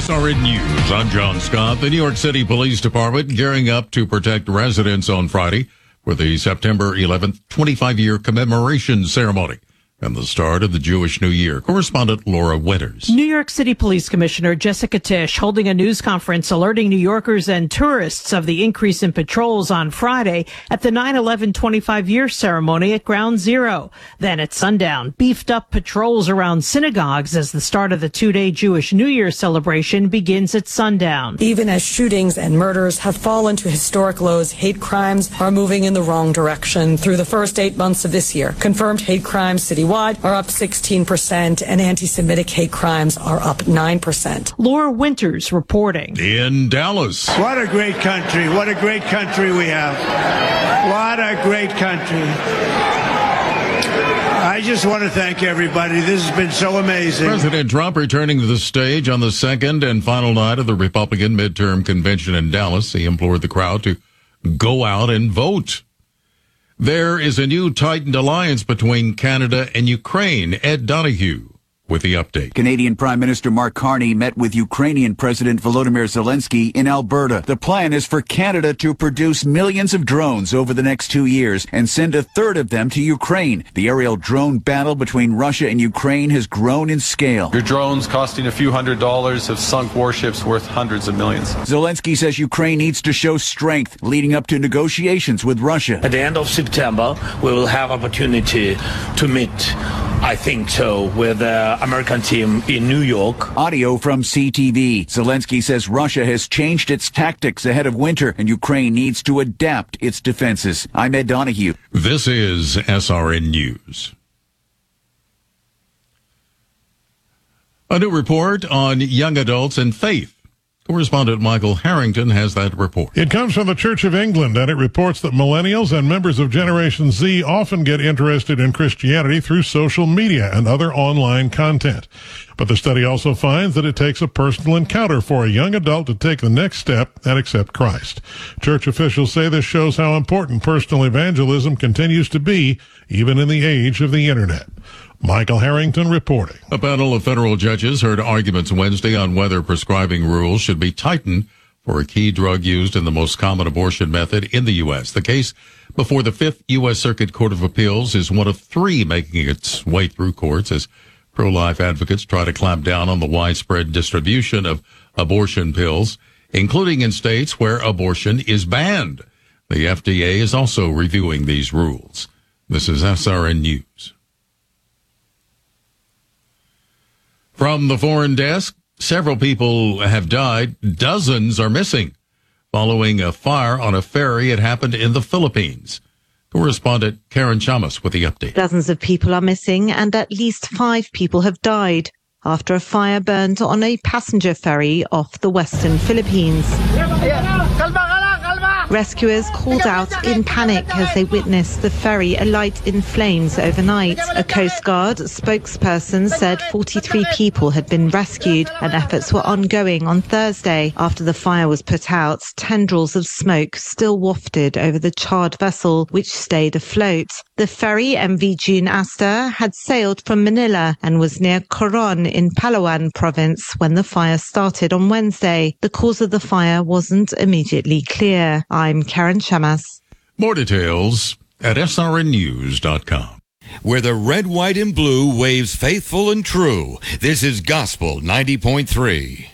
SRN News, I'm John Scott. The New York City Police Department gearing up to protect residents on Friday for the September 11th 25-year commemoration ceremony and the start of the Jewish New Year. Correspondent Laura Winters. New York City Police Commissioner Jessica Tisch holding a news conference alerting New Yorkers and tourists of the increase in patrols on Friday at the 9/11 25-year ceremony at Ground Zero. Then at sundown, beefed up patrols around synagogues as the start of the two-day Jewish New Year celebration begins at sundown. Even as shootings and murders have fallen to historic lows, hate crimes are moving in the wrong direction. Through the first 8 months of this year, confirmed hate crimes citywide are up 16% and anti-Semitic hate crimes are up 9%. Laura Winters reporting. In Dallas. What a great country. What a great country we have. What a great country. I just want to thank everybody. This has been so amazing. President Trump returning to the stage on the second and final night of the Republican midterm convention in Dallas. He implored the crowd to go out and vote. There is a new tightened alliance between Canada and Ukraine. Ed Donahue with the update. Canadian Prime Minister Mark Carney met with Ukrainian President Volodymyr Zelensky in Alberta. The plan is for Canada to produce millions of drones over the next 2 years and send a third of them to Ukraine. The aerial drone battle between Russia and Ukraine has grown in scale. Your drones costing a few $100s have sunk warships worth hundreds of millions. Zelensky says Ukraine needs to show strength leading up to negotiations with Russia. At the end of September, we will have opportunity to meet, I think so, with the American team in New York. Audio from CTV. Zelensky says Russia has changed its tactics ahead of winter and Ukraine needs to adapt its defenses. I'm Ed Donahue. This is SRN News. A new report on young adults and faith. Correspondent Michael Harrington has that report. It comes from the Church of England, and it reports that millennials and members of Generation Z often get interested in Christianity through social media and other online content. But the study also finds that it takes a personal encounter for a young adult to take the next step and accept Christ. Church officials say this shows how important personal evangelism continues to be, even in the age of the Internet. Michael Harrington reporting. A panel of federal judges heard arguments Wednesday on whether prescribing rules should be tightened for a key drug used in the most common abortion method in the U.S. The case before the Fifth U.S. Circuit Court of Appeals is one of three making its way through courts as pro-life advocates try to clamp down on the widespread distribution of abortion pills, including in states where abortion is banned. The FDA is also reviewing these rules. This is SRN News. From the foreign desk, several people have died. Dozens are missing following a fire on a ferry. It happened in the Philippines. Correspondent Karen Chamas with the update. Dozens of people are missing and at least 5 people have died after a fire burned on a passenger ferry off the western Philippines. Rescuers called out in panic as they witnessed the ferry alight in flames overnight. A Coast Guard spokesperson said 43 people had been rescued and efforts were ongoing on Thursday. After the fire was put out, tendrils of smoke still wafted over the charred vessel, which stayed afloat. The ferry MV June Asta had sailed from Manila and was near Coron in Palawan province when the fire started on Wednesday. The cause of the fire wasn't immediately clear. I'm Karen Chamas. More details at srnnews.com. Where the red, white, and blue waves faithful and true. This is Gospel 90.3.